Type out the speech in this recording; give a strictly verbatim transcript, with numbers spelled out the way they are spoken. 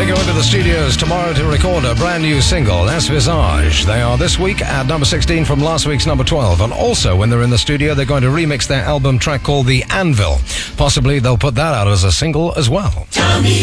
go into the studios tomorrow to record a brand new single, That's Visage. They are this week at number sixteen from last week's number twelve. And also, when they're in the studio, they're going to remix their album track called The Anvil. Possibly they'll put that out as a single as well. Tommy